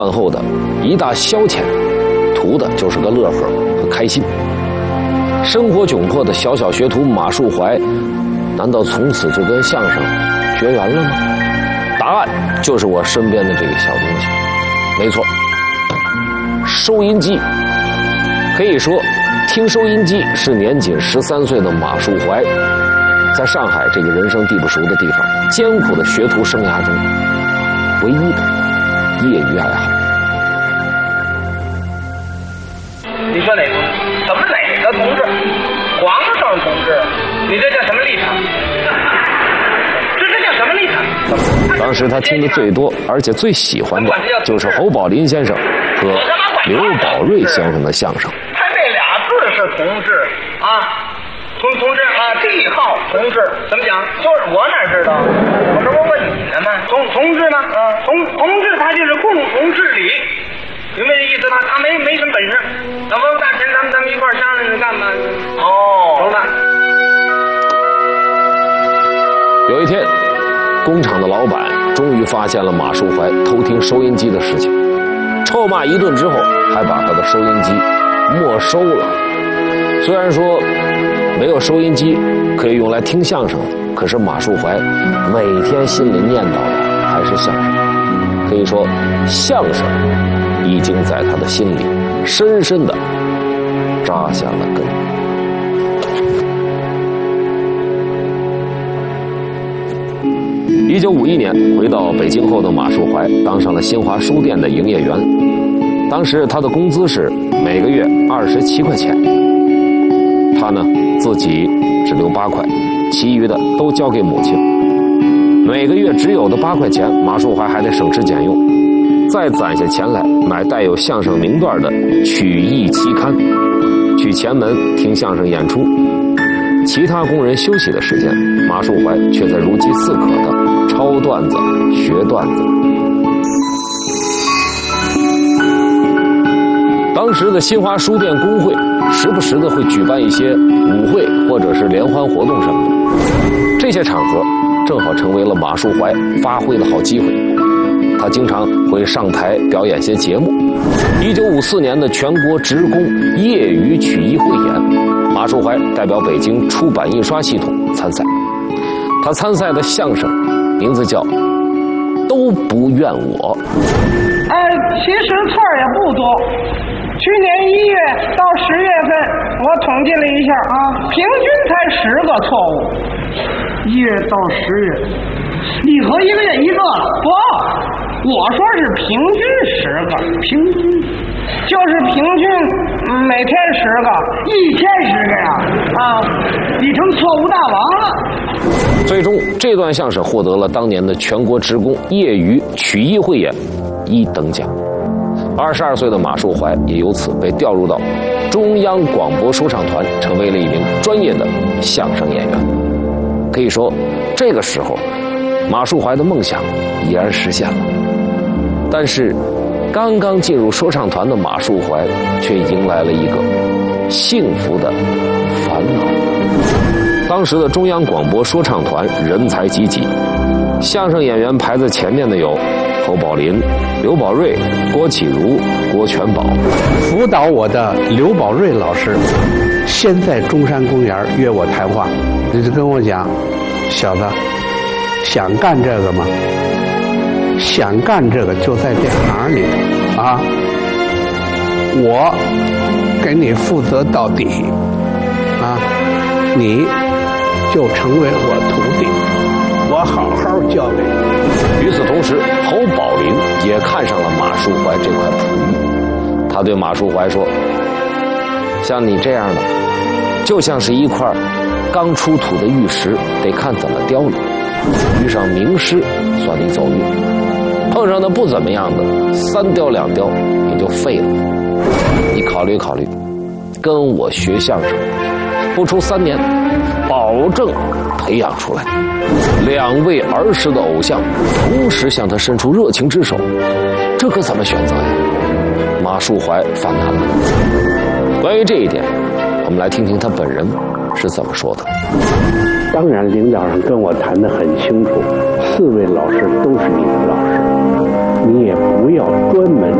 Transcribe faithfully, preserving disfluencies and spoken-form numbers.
饭后的一大消遣，图的就是个乐呵和开心。生活窘迫的小小学徒马树怀，难道从此就跟相声绝缘了吗？答案就是我身边的这个小东西，没错，收音机。可以说，听收音机是年仅十三岁的马树怀，在上海这个人生地不熟的地方，艰苦的学徒生涯中唯一的业余爱好。 你说哪个？什么哪个同志？皇上同志？你这叫什么立场？这这叫什么立场？ 当时他听的最多，而且最喜欢的就是侯宝林先生和刘宝瑞先生的相声。 他这俩字是同志啊，同同志啊，帝号同志怎么讲？就是我哪知道？我这不问你呢吗？同同志呢？啊，同同志他就是共同治理。明白这意思吗？他没没什么本事，那我有大钱，咱们咱们一块儿商量着干嘛？哦，懂了。 有一天，工厂的老板终于发现了马树怀偷听收音机的事情，臭骂一顿之后，还把他的收音机没收了。虽然说没有收音机可以用来听相声，可是马树怀每天心里念叨的还是相声。可以说，相声已经在他的心里深深地扎下了根。一九五一年回到北京后的马树怀当上了新华书店的营业员，当时他的工资是每个月二十七块钱，他呢自己只留八块，其余的都交给母亲。每个月只有的八块钱，马树怀还得省吃俭用，再攒下钱来买带有相声名段的曲艺期刊，去前门听相声演出。其他工人休息的时间，马树怀却在如饥似渴的抄段子、学段子。当时的新华书店工会时不时的会举办一些舞会或者是联欢活动什么的，这些场合正好成为了马树怀发挥的好机会。他经常会上台表演些节目。一九五四年的全国职工业余曲艺汇演，马树怀代表北京出版印刷系统参赛。他参赛的相声名字叫《都不怨我》。 呃，其实错儿也不多。去年一月到十月份，我统计了一下啊，平均才十个错误。一月到十月，你和一个月一个了？不，我说是平均十个，平均就是平均、嗯、每天十个，一天十个呀！啊，你成错误大王了。 最终，这段相声获得了当年的全国职工业余曲艺汇演一等奖。二十二岁的马树怀也由此被调入到中央广播说唱团，成为了一名专业的相声演员。可以说，这个时候，马树怀的梦想已然实现了。但是，刚刚进入说唱团的马树怀却迎来了一个幸福的烦恼。当时的中央广播说唱团人才济济，相声演员排在前面的有侯宝林、刘宝瑞、郭启儒、郭全宝。 辅导我的刘宝瑞老师先在中山公园约我谈话，就跟我讲，小子，想干这个吗？想干这个就在这行里啊，我给你负责到底啊，你就成为我徒弟，我好好教给你。 与此同时，侯宝林也看上了马树怀这块璞玉，他对马树怀说，像你这样的就像是一块刚出土的玉石，得看怎么雕你，遇上名师算你走运，碰上的不怎么样的，三雕两雕也就废了。你考虑考虑，跟我学相声，不出三年，保证培养出来。两位儿时的偶像同时向他伸出热情之手，这可怎么选择呀？马树怀犯难了。关于这一点，我们来听听他本人是怎么说的。 当然，领导上跟我谈得很清楚，四位老师都是你的老师， 你也不要专门